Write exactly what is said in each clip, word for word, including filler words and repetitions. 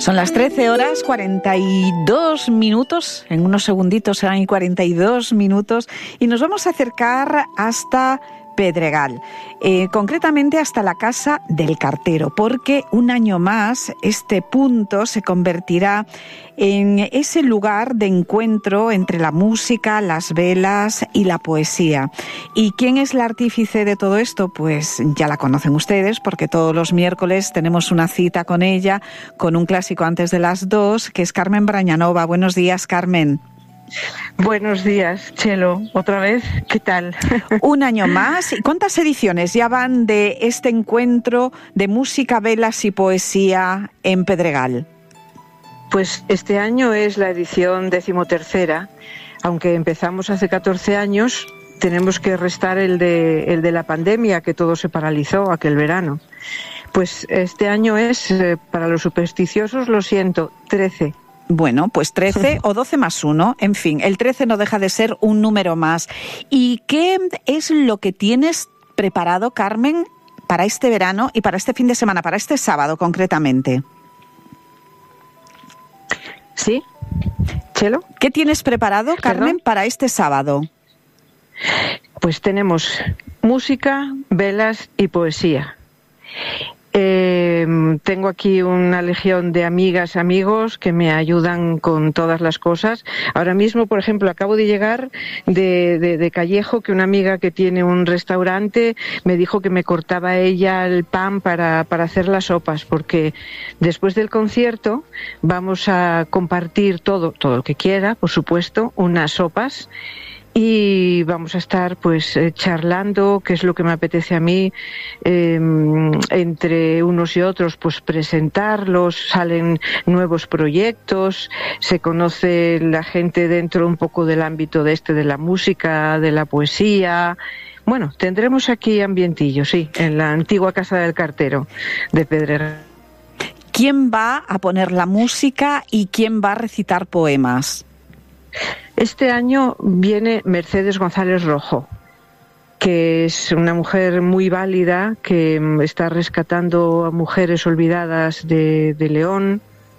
Son las trece horas cuarenta y dos minutos, en unos segunditos serán cuarenta y dos minutos, y nos vamos a acercar hasta Pedregal, eh, concretamente hasta la Casa del Cartero, porque un año más este punto se convertirá en ese lugar de encuentro entre la música, las velas y la poesía. ¿Y quién es la artífice de todo esto? Pues ya la conocen ustedes, porque todos los miércoles tenemos una cita con ella, con un clásico antes de las dos, que es Carmen Brañanova. Buenos días, Carmen. Buenos días, Chelo. Otra vez, ¿qué tal? Un año más. ¿Y cuántas ediciones ya van de este encuentro de música, velas y poesía en Pedregal? Pues este año es la edición decimotercera. Aunque empezamos hace catorce años, tenemos que restar el de, el de la pandemia, que todo se paralizó aquel verano. Pues este año es, eh, para los supersticiosos, lo siento, trece. Bueno, pues trece o doce más uno, en fin, el trece no deja de ser un número más. ¿Y qué es lo que tienes preparado, Carmen, para este verano y para este fin de semana, para este sábado concretamente? ¿Sí? ¿Chelo? ¿Qué tienes preparado, Carmen, ¿Perdón? para este sábado? Pues tenemos música, velas y poesía. Eh, tengo aquí una legión de amigas, amigos que me ayudan con todas las cosas. Ahora mismo, por ejemplo, acabo de llegar de, de, de Callejo, que una amiga que tiene un restaurante me dijo que me cortaba ella el pan para, para hacer las sopas, porque después del concierto vamos a compartir todo, todo lo que quiera, por supuesto, unas sopas. Y vamos a estar pues eh, charlando, que es lo que me apetece a mí, eh, entre unos y otros, pues presentarlos, salen nuevos proyectos, se conoce la gente dentro un poco del ámbito de este de la música, de la poesía. Bueno, tendremos aquí ambientillo, sí, en la antigua Casa del Cartero de Pedregal. ¿Quién va a poner la música y quién va a recitar poemas? Este año viene Mercedes González Rojo, que es una mujer muy válida, que está rescatando a mujeres olvidadas de, de León,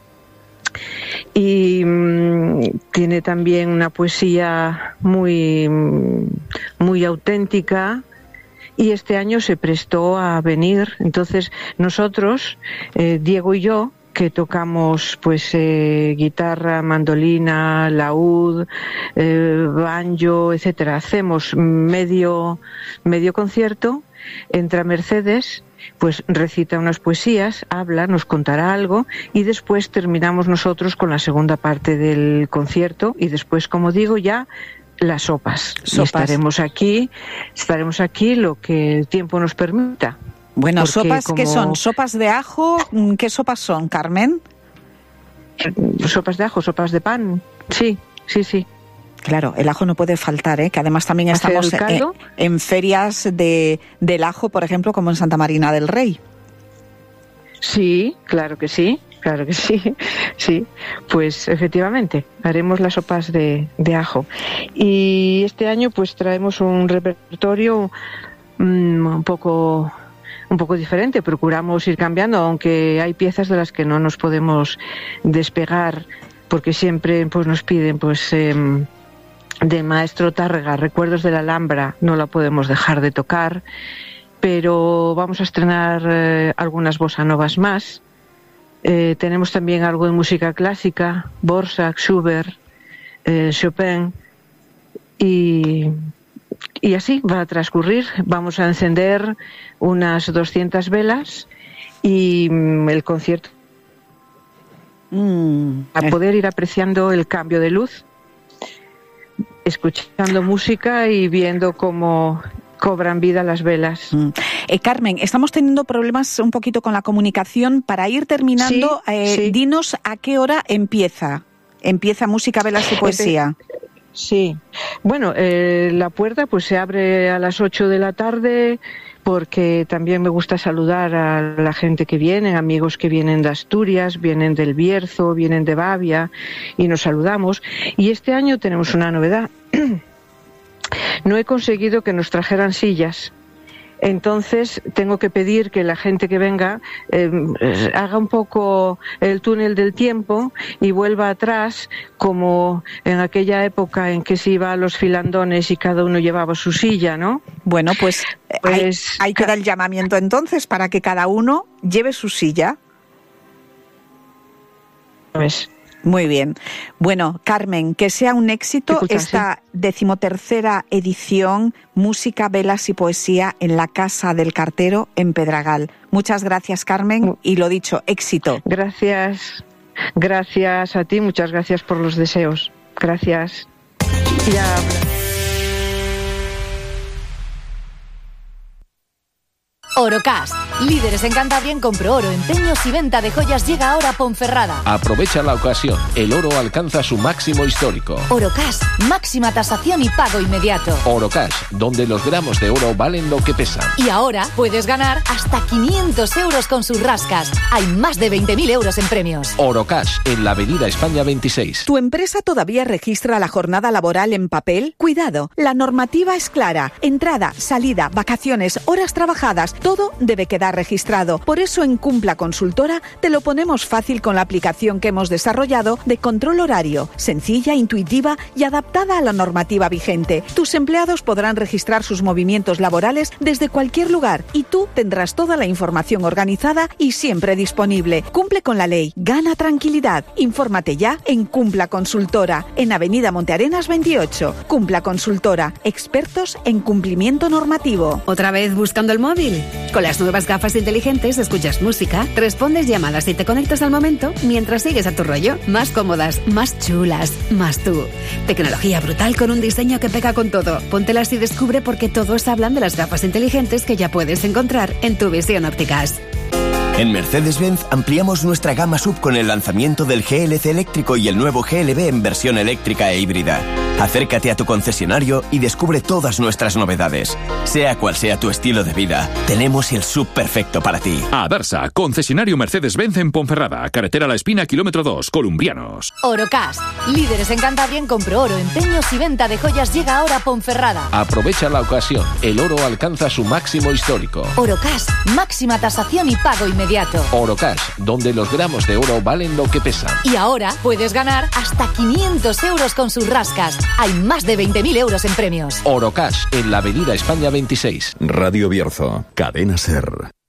y mmm, tiene también una poesía muy, muy auténtica. Y este año se prestó a venir. Entonces nosotros, eh, Diego y yo, que tocamos pues eh, guitarra, mandolina, laúd, eh, banjo, etcétera. Hacemos medio medio concierto, entra Mercedes, pues recita unas poesías, habla, nos contará algo y después terminamos nosotros con la segunda parte del concierto y después, como digo, ya las sopas. sopas. Y estaremos aquí, estaremos aquí lo que el tiempo nos permita. Bueno, Porque ¿sopas como... qué son? ¿Sopas de ajo? ¿Qué sopas son, Carmen? Sopas de ajo, sopas de pan. Sí, sí, sí. Claro, el ajo no puede faltar, ¿eh? Que además también estamos en, en ferias de, del ajo, por ejemplo, como en Santa Marina del Rey. Sí, claro que sí, claro que sí, sí. Pues efectivamente, haremos las sopas de, de ajo. Y este año pues traemos un repertorio mmm, un poco... un poco diferente, procuramos ir cambiando, aunque hay piezas de las que no nos podemos despegar, porque siempre pues nos piden pues eh, de Maestro Tárrega, Recuerdos de la Alhambra, no la podemos dejar de tocar, pero vamos a estrenar eh, algunas bossa novas más. Eh, tenemos también algo de música clásica, Dvořák, Schubert, eh, Chopin, y... Y así va a transcurrir. Vamos a encender unas doscientas velas y el concierto mm. a poder ir apreciando el cambio de luz, escuchando música y viendo cómo cobran vida las velas. Mm. Eh, Carmen, estamos teniendo problemas un poquito con la comunicación. Para ir terminando, sí, eh, sí. dinos a qué hora empieza. Empieza música, velas y poesía. Sí, bueno, eh, la puerta pues se abre a las ocho de la tarde, porque también me gusta saludar a la gente que viene, amigos que vienen de Asturias, vienen del Bierzo, vienen de Bavia, y nos saludamos. Y este año tenemos una novedad. No he conseguido que nos trajeran sillas. Entonces tengo que pedir que la gente que venga eh, haga un poco el túnel del tiempo y vuelva atrás, como en aquella época en que se iba a los filandones y cada uno llevaba su silla, ¿no? Bueno, pues, pues hay, hay que dar el llamamiento entonces para que cada uno lleve su silla. Pues... Muy bien. Bueno, Carmen, que sea un éxito Escucha, esta sí. decimotercera edición Música, Velas y Poesía en la Casa del Cartero en Pedregal. Muchas gracias, Carmen, y lo dicho, éxito. Gracias, gracias a ti, muchas gracias por los deseos. Gracias. Ya. Orocas, líderes en Cantabria en compro oro, empeños y venta de joyas, llega ahora a Ponferrada. Aprovecha la ocasión, el oro alcanza su máximo histórico. Orocas, máxima tasación y pago inmediato. Orocash, donde los gramos de oro valen lo que pesan. Y ahora puedes ganar hasta quinientos euros con sus rascas. Hay más de veinte mil euros en premios. Orocash, en la avenida España veintiséis. ¿Tu empresa todavía registra la jornada laboral en papel? Cuidado, la normativa es clara. Entrada, salida, vacaciones, horas trabajadas, todo debe quedar registrado. Por eso en Cumpla Consultora te lo ponemos fácil con la aplicación que hemos desarrollado de control horario, sencilla, intuitiva y adaptada a la normativa vigente. Tus empleados podrán registrar sus movimientos laborales desde cualquier lugar y tú tendrás toda la información organizada y siempre disponible. Cumple con la ley, gana tranquilidad. Infórmate ya en Cumpla Consultora, en Avenida Montearenas veintiocho. Cumpla Consultora, expertos en cumplimiento normativo. ¿Otra vez buscando el móvil? Con las nuevas gafas inteligentes escuchas música, respondes llamadas y te conectas al momento mientras sigues a tu rollo. Más cómodas, más chulas, más tú. Tecnología brutal con un diseño que pega con todo. Póntelas y descubre por qué todos hablan de las gafas inteligentes que ya puedes encontrar en tu Visión Ópticas. En Mercedes-Benz ampliamos nuestra gama sub con el lanzamiento del G L C eléctrico y el nuevo G L B en versión eléctrica e híbrida. Acércate a tu concesionario y descubre todas nuestras novedades. Sea cual sea tu estilo de vida, tenemos el sub perfecto para ti. Adarsa, concesionario Mercedes-Benz en Ponferrada, carretera La Espina, kilómetro dos, Columbrianos. Orocas, líderes en Cantabria en compro oro, empeños y venta de joyas, llega ahora a Ponferrada. Aprovecha la ocasión, el oro alcanza su máximo histórico. Orocas, máxima tasación y pago inmediato. Orocash, donde los gramos de oro valen lo que pesan. Y ahora puedes ganar hasta quinientos euros con sus rascas. Hay más de veinte mil euros en premios. Orocash, en la avenida España veintiséis. Radio Bierzo, Cadena Ser.